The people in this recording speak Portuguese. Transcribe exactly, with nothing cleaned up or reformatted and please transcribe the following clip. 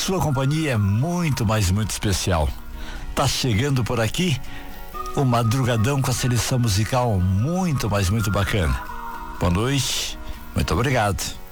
Sua companhia é muito, mas muito especial. Tá chegando por aqui o Madrugadão com a seleção musical muito, mas muito bacana. Boa noite, muito obrigado.